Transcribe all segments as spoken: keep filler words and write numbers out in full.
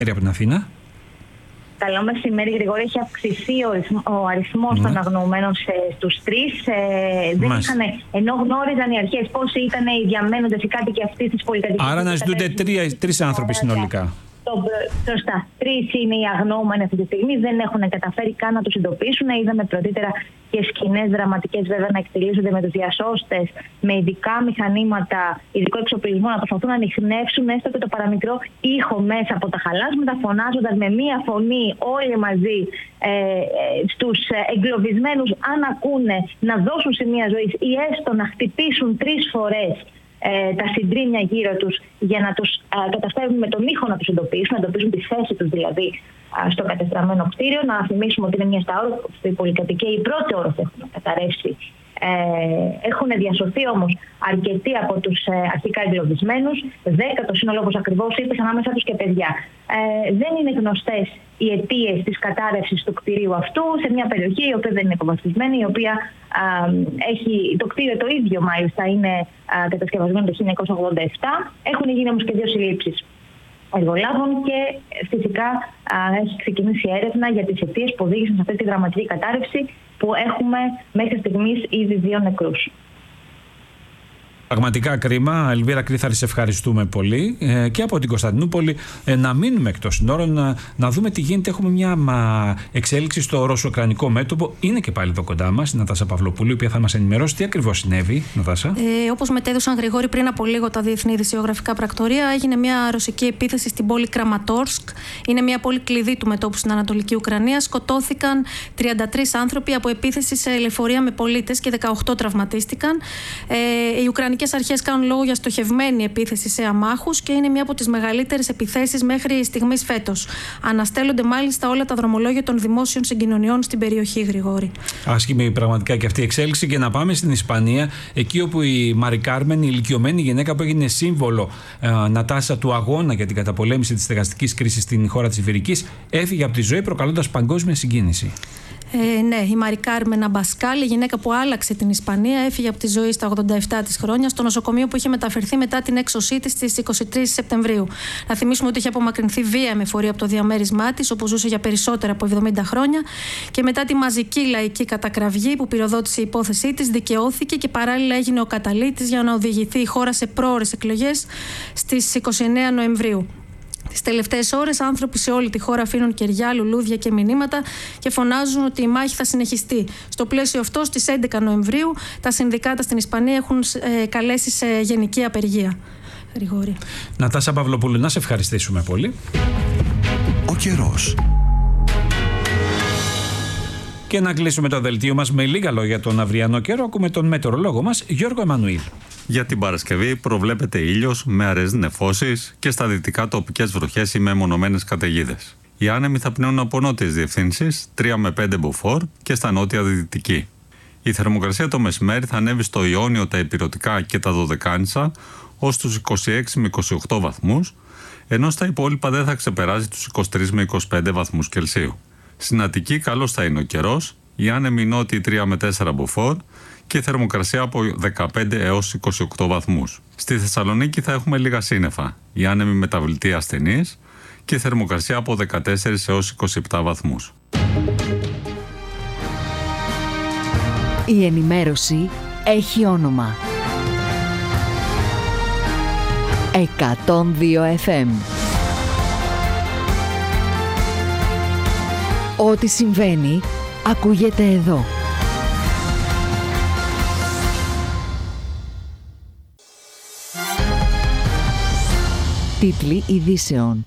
Από την Αθήνα. Καλό μεσημέρι, Γρηγόρη. Έχει αυξηθεί ο, ο αριθμός mm. των αγνοωμένων στους τρεις. Ε, δεν είχαν, ενώ γνώριζαν οι αρχές πόσοι ήταν οι διαμένοντες οι κάτοικοι αυτής της πολυκατοικίας. Άρα να ζητούνται τρεις άνθρωποι συνολικά. Το, σωστά. Τρεις είναι οι αγνοούμενοι αυτή τη στιγμή. Δεν έχουν καταφέρει καν να τους εντοπίσουν. Είδαμε πρωτήτερα και σκηνές δραματικές βέβαια να εκτελήσονται με τους διασώστες, με ειδικά μηχανήματα, ειδικό εξοπλισμό, να προσπαθούν να ανιχνεύσουν έστω και το παραμικρό ήχο μέσα από τα χαλάσματα, φωνάζοντας με μία φωνή όλοι μαζί ε, ε, στους εγκλωβισμένους, αν ακούνε, να δώσουν σημεία ζωής ή έστω να χτυπήσουν τρεις φορές Ε, τα συντρίμμια γύρω τους για να τους α, καταφέρουν με τον ήχο να τους εντοπίσουν, να εντοπίσουν τη θέση τους δηλαδή α, στο κατεστραμμένο κτίριο. Να θυμίσουμε ότι είναι μια στα όροφη πολυκατοικία, οι πρώτοι όροφοι έχουν καταρρεύσει. Ε, έχουν διασωθεί όμως αρκετοί από τους ε, αρχικά εγκλωβισμένους, δέκα το σύνολο όπως ακριβώς είπες, ανάμεσα τους και παιδιά. Ε, δεν είναι γνωστές οι αιτίες της κατάρρευσης του κτηρίου αυτού σε μια περιοχή η οποία δεν είναι υποβαθμισμένη, η οποία α, έχει το κτίριο το ίδιο μάλιστα είναι α, κατασκευασμένο το χίλια εννιακόσια ογδόντα επτά. Έχουν γίνει όμως και δύο συλλήψεις εργολάβων και φυσικά α, έχει ξεκινήσει έρευνα για τις αιτίες που οδήγησαν σε αυτή τη δραματική κατάρρευση που έχουμε μέχρι στιγμής ήδη δύο νεκρούς. Πραγματικά κρίμα. Ελβίρα Κρίθαρη, σε ευχαριστούμε πολύ. Ε, και από την Κωνσταντινούπολη ε, να μείνουμε εκτός συνόρων, να, να δούμε τι γίνεται. Έχουμε μια μα, εξέλιξη στο ρωσο-ουκρανικό μέτωπο. Είναι και πάλι εδώ κοντά μας η Νατάσα Παυλοπούλου, η οποία θα μας ενημερώσει τι ακριβώς συνέβη. Νατάσα. Ε, όπως μετέδωσαν, Γρηγόρη, πριν από λίγο τα διεθνή ειδησιογραφικά πρακτορία, έγινε μια ρωσική επίθεση στην πόλη Κραματόρσκ. Είναι μια πόλη κλειδί του μετώπου στην Ανατολική Ουκρανία. Σκοτώθηκαν τριάντα τρεις άνθρωποι από επίθεση σε λεωφορεία με πολίτες και δεκαοκτώ τραυματίστηκαν. Ε, οι Ουκρανικές αρχές κάνουν λόγο για στοχευμένη επίθεση σε αμάχους και είναι μία από τις μεγαλύτερες επιθέσεις μέχρι στιγμής φέτος. Αναστέλλονται μάλιστα όλα τα δρομολόγια των δημόσιων συγκοινωνιών στην περιοχή, Γρηγόρη. Άσχημη πραγματικά και αυτή η εξέλιξη. Και να πάμε στην Ισπανία, εκεί όπου η Μαρι Κάρμεν, η ηλικιωμένη γυναίκα που έγινε σύμβολο ε, Νατάσα του αγώνα για την καταπολέμηση της στεγαστικής κρίσης στην χώρα της Ιβηρικής, έφυγε από τη ζωή προκαλώντας παγκόσμια συγκίνηση. Ε, ναι, η Μαρι Κάρμεν Αμπασκάλ, η γυναίκα που άλλαξε την Ισπανία, έφυγε από τη ζωή στα ογδόντα επτά της χρόνια στο νοσοκομείο που είχε μεταφερθεί μετά την έξωσή της στις είκοσι τρεις Σεπτεμβρίου. Να θυμίσουμε ότι είχε απομακρυνθεί βία με φορεία από το διαμέρισμά της, όπου ζούσε για περισσότερα από εβδομήντα χρόνια, και μετά τη μαζική λαϊκή κατακραυγή που πυροδότησε η υπόθεσή της, δικαιώθηκε και παράλληλα έγινε ο καταλύτης για να οδηγηθεί η χώρα σε πρόωρες εκλογές στις είκοσι εννέα Νοεμβρίου. Τις τελευταίες ώρες, άνθρωποι σε όλη τη χώρα αφήνουν κεριά, λουλούδια και μηνύματα και φωνάζουν ότι η μάχη θα συνεχιστεί. Στο πλαίσιο αυτό, στις έντεκα Νοεμβρίου, τα συνδικάτα στην Ισπανία έχουν ε, καλέσει σε γενική απεργία. Γρηγόρη. Νατάσα Παυλοπούλου, να σε ευχαριστήσουμε πολύ. Ο καιρός. Και να κλείσουμε το δελτίο μας με λίγα λόγια τον αυριανό καιρό. Ακούμε τον μετεωρολόγο μας, Γιώργο Εμμανουήλ. Για την Παρασκευή προβλέπεται ήλιος με αραιές νεφώσεις και στα δυτικά τοπικές βροχές ή μεμονωμένες καταιγίδες. Οι άνεμοι θα πνέουν από νότιες διευθύνσεις, τρία με πέντε μποφόρ και στα νότια δυτική. Η θερμοκρασία το μεσημέρι θα ανέβει στο Ιόνιο, τα Ηπειρωτικά και τα Δωδεκάνησα ως τους είκοσι έξι με είκοσι οκτώ βαθμούς, ενώ στα υπόλοιπα δεν θα ξεπεράσει τους είκοσι τρεις με είκοσι πέντε βαθμούς Κελσίου. Στην Αττική καλός θα είναι ο καιρός, οι άνεμοι νότιοι τρία με τέσσερα μποφόρ και θερμοκρασία από δεκαπέντε έως είκοσι οκτώ βαθμούς. Στη Θεσσαλονίκη θα έχουμε λίγα σύννεφα, οι άνεμοι μεταβλητοί ασθενείς και θερμοκρασία από δεκατέσσερα έως είκοσι επτά βαθμούς. Η ενημέρωση έχει όνομα. εκατόν δύο εφ εμ. Ό,τι συμβαίνει ακούγεται εδώ. Τίτλοι ειδήσεων.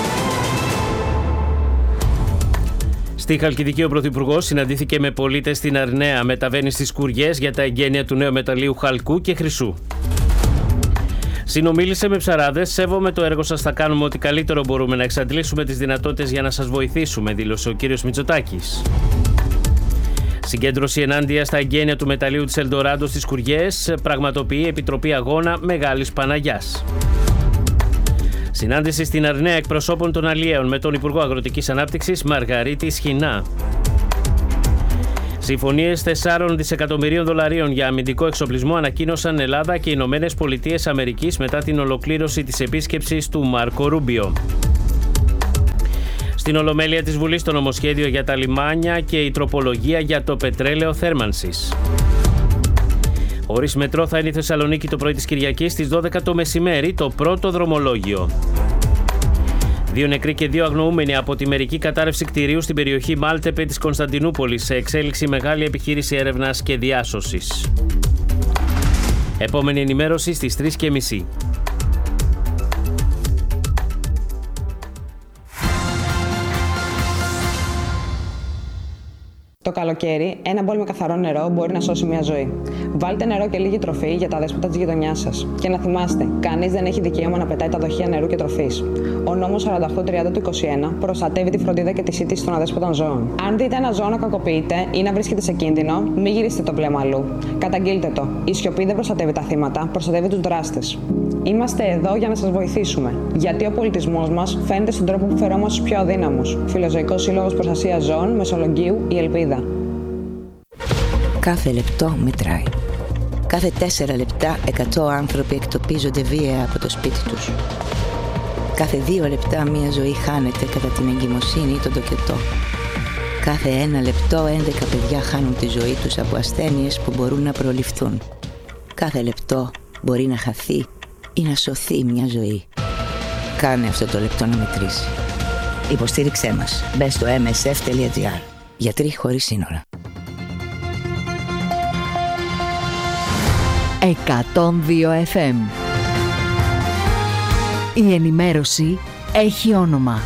Στη Χαλκιδική ο Πρωθυπουργός συναντήθηκε με πολίτες στην Αρναία, μεταβαίνει στις Κουριές για τα εγγένεια του νέου μεταλλείου χαλκού και χρυσού. Συνομίλησε με ψαράδες, σέβομαι το έργο σας, θα κάνουμε ό,τι καλύτερο μπορούμε να εξαντλήσουμε τις δυνατότητες για να σας βοηθήσουμε, δήλωσε ο κύριος Μητσοτάκης. Συγκέντρωση ενάντια στα εγγένεια του μεταλλείου της Ελντοράντο στις Κουριές πραγματοποιεί η Επιτροπή Αγώνα Μεγάλης Παναγιάς. Συνάντηση στην Αρναία εκπροσώπων των αλλιέων με τον Υπουργό Αγροτικής Ανάπτυξης Μαργαρίτη Σχοινά. Συμφωνίες τεσσάρων δισεκατομμυρίων δολαρίων για αμυντικό εξοπλισμό ανακοίνωσαν Ελλάδα και οι Ηνωμένες Πολιτείες Αμερικής μετά την ολοκλήρωση της επίσκεψης του Μάρκο Ρούμπιο. Στην Ολομέλεια της Βουλής το νομοσχέδιο για τα λιμάνια και η τροπολογία για το πετρέλαιο θέρμανσης. Χωρίς μετρό θα είναι η Θεσσαλονίκη το πρωί της Κυριακής στις δώδεκα το μεσημέρι το πρώτο δρομολόγιο. Δύο νεκροί και δύο αγνοούμενοι από τη μερική κατάρρευση κτηρίου στην περιοχή Μάλτεπε της Κωνσταντινούπολης, σε εξέλιξη μεγάλη επιχείρηση έρευνας και διάσωσης. Επόμενη ενημέρωση στις τρεις και μισή. Το καλοκαίρι, ένα μπολ με καθαρό νερό μπορεί να σώσει μια ζωή. Βάλτε νερό και λίγη τροφή για τα δέσποτα της γειτονιάς σας. Και να θυμάστε, κανείς δεν έχει δικαίωμα να πετάει τα δοχεία νερού και τροφής. Ο νόμος σαράντα οκτώ τριάντα του είκοσι ένα προστατεύει τη φροντίδα και τη σύντηση των αδέσποτων ζώων. Αν δείτε ένα ζώο να κακοποιείται ή να βρίσκεται σε κίνδυνο, μην γυρίσετε το βλέμμα αλλού. Καταγγείλτε το. Η σιωπή δεν προστατεύει τα θύματα, προστατεύει τους δράστες. Είμαστε εδώ για να σας βοηθήσουμε. Γιατί ο πολιτισμός μας φαίνεται στον τρόπο που φερόμαστε στους πιο αδύναμους. Φιλοζωικός Σύλλογος Προστασίας Ζώων Μεσολογγίου, η Ελπίδα. Κάθε λεπτό μετράει. Κάθε τέσσερα λεπτά εκατό άνθρωποι εκτοπίζονται βία από το σπίτι τους. Κάθε δύο λεπτά μία ζωή χάνεται κατά την εγκυμοσύνη ή τον τοκετό. Κάθε ένα λεπτό έντεκα παιδιά χάνουν τη ζωή τους από ασθένειες που μπορούν να προληφθούν. Κάθε λεπτό μπορεί να χαθεί ή να σωθεί μια ζωή. Κάνε αυτό το λεπτό να μετρήσει. Υποστήριξέ μας. Μπες στο εμ ες εφ τελεία τζι άρ. Γιατροί χωρίς σύνορα. εκατόν δύο εφ εμ. Η ενημέρωση έχει όνομα.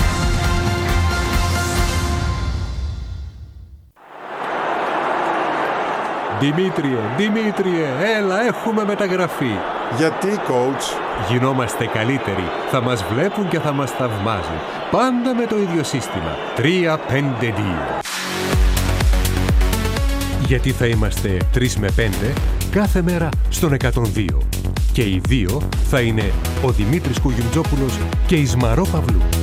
Δημήτριε, Δημήτριε, έλα, έχουμε μεταγραφή. Γιατί, coach? Γινόμαστε καλύτεροι. Θα μας βλέπουν και θα μας θαυμάζουν. Πάντα με το ίδιο σύστημα. τρία πέντε δύο. Γιατί θα είμαστε τρεις με πέντε κάθε μέρα στον εκατόν δύο. Και οι δύο θα είναι ο Δημήτρης Κουγιουμτζόπουλος και η Σμαρό Παυλού.